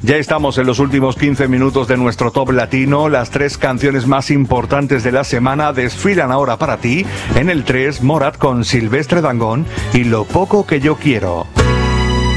Ya estamos en los últimos 15 minutos de nuestro Top Latino. Las 3 canciones más importantes de la semana desfilan ahora para ti. En el 3, Morat con Silvestre Dangond y Lo poco que yo quiero.